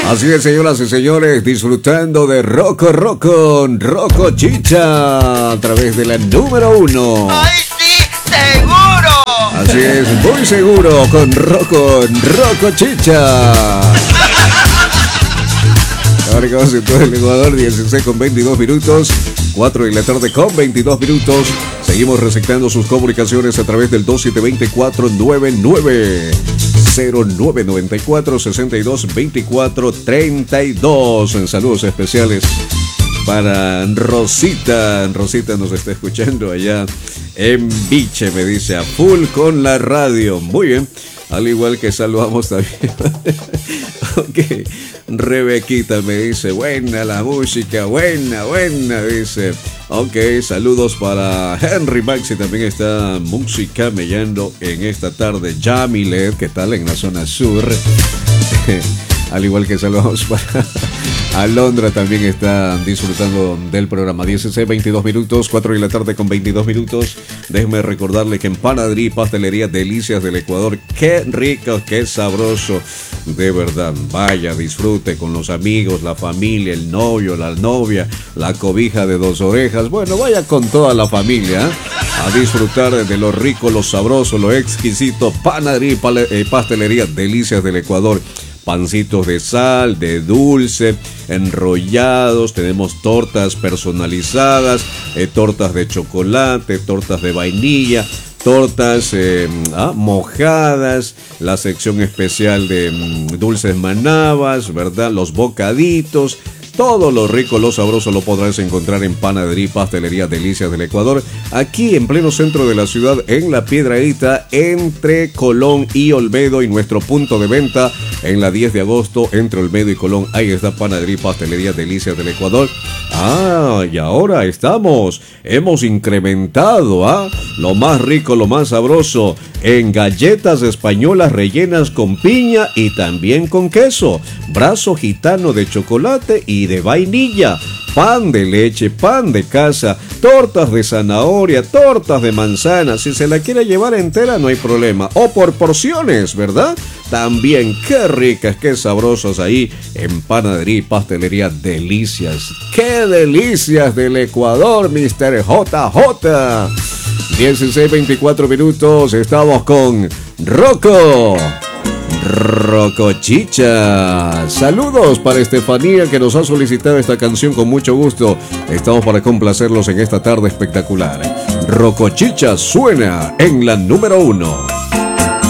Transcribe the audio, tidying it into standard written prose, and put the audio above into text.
Así es, señoras y señores, disfrutando de Rocco Chicha a través de la número 1. ¡Ay, sí! ¡Seguro! Así es, muy seguro con Rocco Chicha. Ahora que vamos en todo el Ecuador, 16 con 22 minutos, 4 de la tarde con 22 minutos. Seguimos receptando sus comunicaciones a través del 272499. 0994 62 24 32. En saludos especiales para Rosita. Rosita nos está escuchando allá en Viche, me dice, a full con la radio. Muy bien, al igual que saludamos también. Ok, Rebequita me dice, buena la música, buena, dice. Ok, saludos para Henry Maxi, también está música mellando en esta tarde. Yamilet, ¿qué tal en la zona sur? Al igual que saludamos para Alondra, también está disfrutando del programa. 16, 22 minutos, 4 de la tarde con 22 minutos. Déjeme recordarle que en Panadería y Pastelería Delicias del Ecuador, qué rico, qué sabroso, de verdad. Vaya, disfrute con los amigos, la familia, el novio, la novia, la cobija de 2 orejas. Bueno, vaya con toda la familia a disfrutar de lo rico, lo sabroso, lo exquisito. Panadería y Pastelería Delicias del Ecuador. Pancitos de sal, de dulce, enrollados, tenemos tortas personalizadas, tortas de chocolate, tortas de vainilla, tortas mojadas, la sección especial de dulces manabas, ¿verdad? Los bocaditos. Todo lo rico, lo sabroso lo podrás encontrar en Panadería y Pastelería Delicias del Ecuador, aquí en pleno centro de la ciudad, en La Piedradita, entre Colón y Olmedo, y nuestro punto de venta en la 10 de agosto, entre Olmedo y Colón. Ahí está Panadería y Pastelería Delicias del Ecuador. Y ahora hemos incrementado, lo más rico, lo más sabroso, en galletas españolas rellenas con piña y también con queso, brazo gitano de chocolate y de vainilla, pan de leche, pan de casa, tortas de zanahoria, tortas de manzana. Si se la quiere llevar entera no hay problema, o por porciones, ¿verdad? También, qué ricas, qué sabrosas ahí en Panadería y Pastelería Delicias. ¡Qué delicias del Ecuador, Mr. JJ! 16, 24 minutos, estamos con Rocco Chicha. Saludos para Estefanía, que nos ha solicitado esta canción con mucho gusto. Estamos para complacerlos en esta tarde espectacular. Rocco Chicha suena en la número 1.